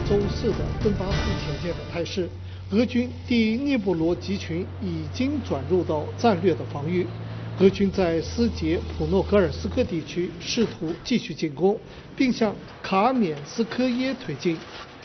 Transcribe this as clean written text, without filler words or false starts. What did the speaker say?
周四的顿巴斯前线的态势。俄军第聂伯罗集群已经转入到战略的防御。俄军在斯捷普诺格尔斯克地区试图继续进攻，并向卡缅斯科耶推进。